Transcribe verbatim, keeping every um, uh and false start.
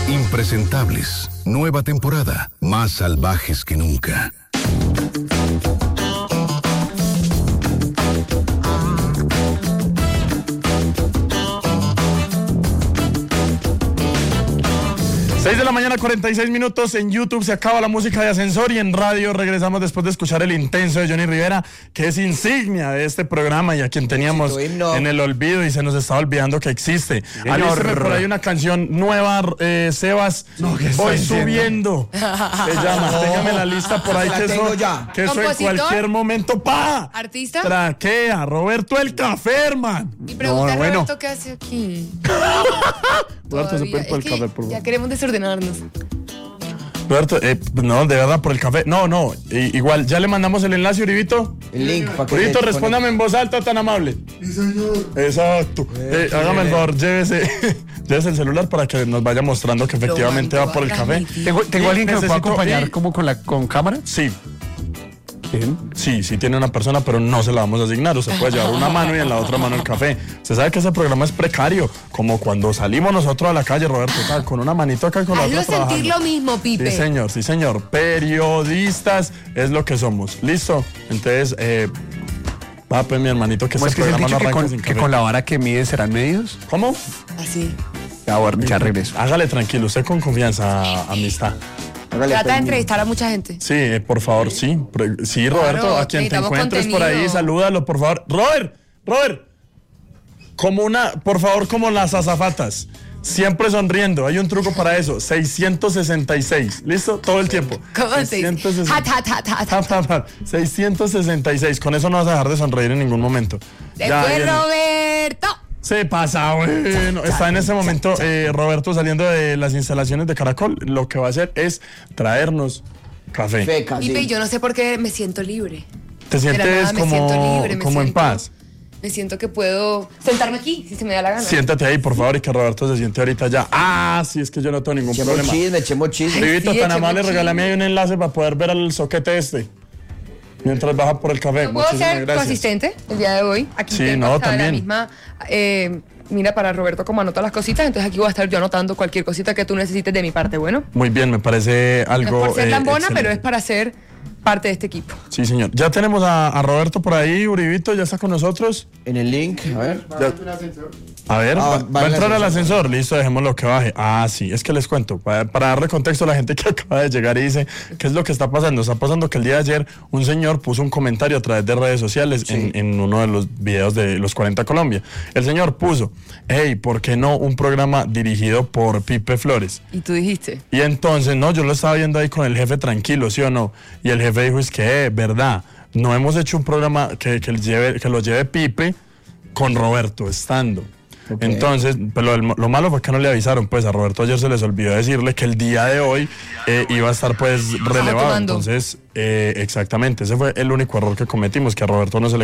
Impresentables. Nueva temporada. Más salvajes que nunca. seis de la mañana, cuarenta y seis minutos. En YouTube se acaba la música de ascensor y en radio regresamos después de escuchar el intenso de Johnny Rivera, que es insignia de este programa y a quien teníamos en el olvido y se nos estaba olvidando que existe. Alísteme por ahí una canción nueva, eh, Sebas. No, Voy subiendo. Se llama. No. Téngame la lista por ahí, que eso, que eso en cualquier momento. ¡Pa! ¿Artista? Traquea. Roberto el Café, hermano. Y pregunta no, Roberto bueno. qué hace aquí. Roberto, se puede por el café, por favor. Ya queremos desordenarnos. Roberto, eh, no, de verdad, por el café. No, no, eh, igual, ya le mandamos el enlace, Uribito. El link para que. Uribito, respóndame en voz alta, tan amable. Sí, señor. Exacto. Eh, hágame el favor, llévese, llévese el celular para que nos vaya mostrando que efectivamente va por el café. ¿Tengo, tengo alguien que me pueda acompañar y... como con la con cámara? Sí. ¿Quién? Sí, sí tiene una persona, pero no se la vamos a asignar. Usted puede llevar una mano y en la otra mano el café. Usted sabe que ese programa es precario, como cuando salimos nosotros a la calle, Roberto, tal, con una manito acá y con la Hazlo otra sentir trabajando. lo mismo, Pipe. Sí, señor, sí, señor. Periodistas es lo que somos. ¿Listo? Entonces, eh, va pues mi hermanito que ¿Cómo este es que se programa no dicho que arranca con, sin que café? con la vara que mide serán medios? ¿Cómo? Así. Ya, bueno, ya regreso. Hágale tranquilo, usted con confianza, amistad. Trata de entrevistar a mucha gente. Sí, eh, por favor, sí. Pre- Sí, Roberto, Claro, a quien te necesitamos encuentres por contenido. ahí, salúdalo, por favor. Robert, Robert, como una, por favor, como las azafatas, siempre sonriendo. Hay un truco para eso, seiscientos sesenta y seis, ¿listo? Todo el tiempo. ¿Cómo se dice? seiscientos sesenta. Hat, hat, hat, hat, Hat, hat, hat. seiscientos sesenta y seis, con eso no vas a dejar de sonreír en ningún momento. Ya Después viene. Roberto. Se pasa, bueno. Está en ese momento eh, Roberto saliendo de las instalaciones de Caracol. Lo que va a hacer es traernos café. Feca, Pipe, sí. yo no sé por qué me siento libre. Te De la sientes nada me como, siento libre, me como en siento- paz. Me siento que puedo sentarme aquí, si se me da la gana. Siéntate ahí, por favor, y que Roberto se siente ahorita ya. Ah, sí, es que yo no tengo ningún Echemos problema. chisme, echemos chisme. Rivito, sí, tan echemos amable, chisme. regálame ahí un enlace para poder ver al soquete este. Mientras baja por el café. ¿No puedo Muchísimas ser tu gracias. asistente el día de hoy? Aquí Sí, tengo no, hasta también. la misma... Eh, mira, para Roberto, como anota las cositas, entonces aquí voy a estar yo anotando cualquier cosita que tú necesites de mi parte, ¿bueno? Muy bien, me parece No algo. es por ser eh, lambona, excelente. pero es para ser parte de este equipo. Sí, señor. Ya tenemos a, a Roberto por ahí, Uribito, ya está con nosotros. En el link, a ver. Ya- A ver, Ah, va, va va a el entrar al ascensor. ascensor, listo, dejémoslo que baje. Ah, sí, es que les cuento, para, para darle contexto a la gente que acaba de llegar y dice, ¿qué es lo que está pasando? Está pasando que el día de ayer un señor puso un comentario a través de redes sociales en, en uno de los videos de Los cuarenta Colombia. El señor puso, hey, ¿por qué no un programa dirigido por Pipe Flores? Y tú dijiste. Y entonces, no, yo lo estaba viendo ahí con el jefe tranquilo, ¿sí o no? Y el jefe dijo, es que, eh, verdad, no hemos hecho un programa que, que, lleve, que lo lleve Pipe con Roberto estando. Okay. Entonces, pero lo, lo malo fue que no le avisaron, pues a Roberto ayer se les olvidó decirle que el día de hoy eh, iba a estar pues relevado. tomando. Entonces, eh, exactamente, ese fue el único error que cometimos, que a Roberto no se le